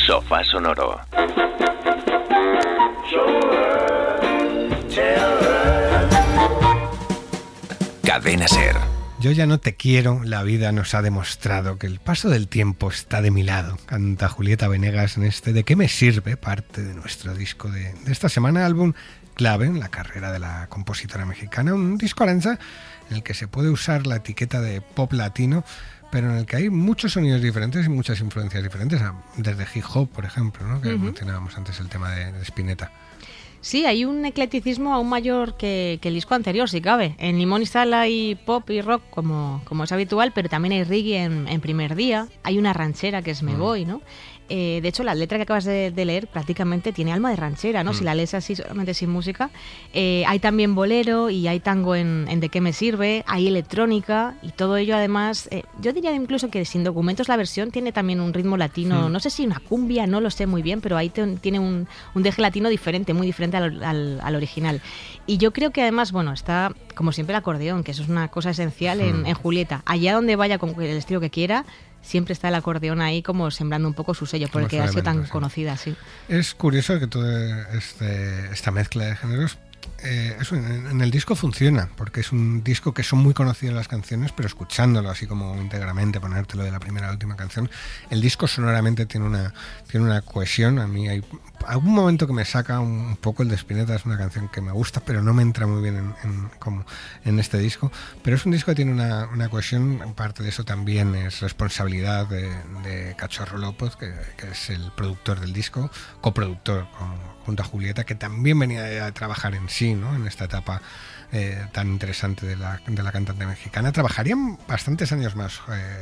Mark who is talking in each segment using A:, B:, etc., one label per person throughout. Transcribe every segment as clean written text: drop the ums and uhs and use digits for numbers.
A: Sofá Sonoro. Cadena SER.
B: Yo ya no te quiero, la vida nos ha demostrado que el paso del tiempo está de mi lado, canta Julieta Venegas en este ¿De qué me sirve?, parte de nuestro disco de esta semana, álbum clave en la carrera de la compositora mexicana, un disco Arantxa en el que se puede usar la etiqueta de pop latino, pero en el que hay muchos sonidos diferentes y muchas influencias diferentes, desde hip hop, por ejemplo, ¿no? Que mencionábamos antes el tema de Spinetta.
C: Sí, hay un eclecticismo aún mayor que el disco anterior, si cabe. En Limón y Sal hay pop y rock, como es habitual, pero también hay reggae en Primer Día. Hay una ranchera que es Me Voy, ¿no? De hecho, la letra que acabas de leer prácticamente tiene alma de ranchera, ¿no? Si la lees así, solamente sin música. Hay también bolero y hay tango en ¿De qué me sirve? Hay electrónica y todo ello, además, yo diría incluso que sin documentos la versión tiene también un ritmo latino. No sé si una cumbia, no lo sé muy bien, pero ahí tiene un deje latino diferente, muy diferente al original. Y yo creo que además, bueno, está como siempre el acordeón, que eso es una cosa esencial en Julieta. Allá donde vaya con el estilo que quiera, siempre está el acordeón ahí como sembrando un poco su sello, porque ha sido tan conocida, sí.
B: Es curioso que toda esta mezcla de géneros eso en el disco funciona, porque es un disco que son muy conocidas las canciones, pero escuchándolo así como íntegramente, ponértelo de la primera a la última canción, el disco sonoramente tiene una cohesión. A mí hay algún momento que me saca un poco el de Spinetta, es una canción que me gusta, pero no me entra muy bien como en este disco, pero es un disco que tiene una cohesión. Parte de eso también es responsabilidad de Cachorro López, que es el productor del disco, coproductor junto a Julieta, que también venía a trabajar en sí, ¿no? En esta etapa tan interesante de la cantante mexicana. Trabajarían bastantes años más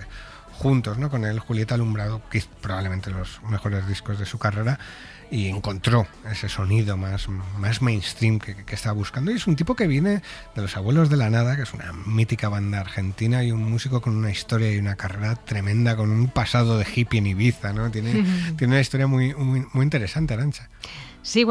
B: juntos, ¿no? Con él, Julieta alumbrado probablemente los mejores discos de su carrera y encontró ese sonido más mainstream que estaba buscando. Y es un tipo que viene de Los Abuelos de la Nada, que es una mítica banda argentina, y un músico con una historia y una carrera tremenda, con un pasado de hippie en Ibiza, ¿no? Tiene una historia muy, muy, muy interesante, Arantxa.
C: Sí, bueno.